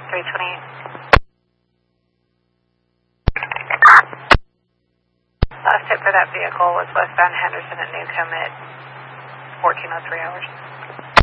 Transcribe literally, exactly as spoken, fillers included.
three twenty-eight. Last hit for that vehicle was westbound Henderson at Newcomb at fourteen oh three hours.